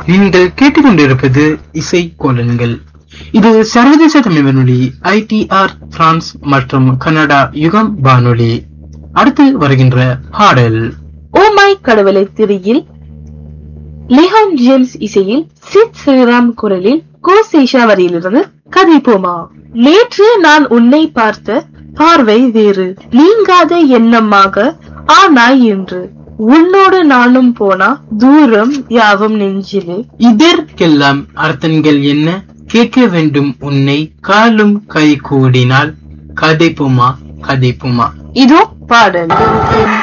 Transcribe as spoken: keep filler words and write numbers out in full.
நீங்கள் கேட்டுக்கொண்டிருப்பது இசை கோலன்கள். இது சர்வதேச தமிழ் வானொலி ஐ டி ஆர் பிரான்ஸ் மற்றும் கனடா யுகம் வானொலி. அடுத்து வருகின்ற பாடல் ஓ மை கடவுளை திரியில் லிஹான் ஜேம்ஸ் இசையில் சித் ஸ்ரீராம் குரலில் கோ சேஷா வரியிலிருந்து கதைப்போமா. நேற்று நான் உன்னை பார்த்த பார்வை வேறு, நீங்காத எண்ணமாக ஆனாய் என்று. உன்னோடு நானும் போனா தூரம் யாவும் நெஞ்சிலே. இதற்கெல்லாம் அர்த்தங்கள் என்ன? கேட்க வேண்டும் உன்னை காலும் கை கூடினால் கதைப்புமா கதைப்புமா. இதோ பாடல்.